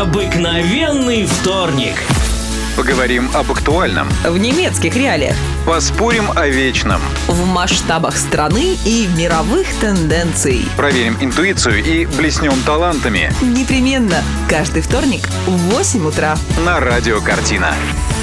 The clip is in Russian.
Необыкновенный вторник. Поговорим об актуальном. В немецких реалиях. Поспорим о вечном. В масштабах страны и мировых тенденций. Проверим интуицию и блеснем талантами. Непременно. Каждый вторник в 8 утра. На радио «Картина».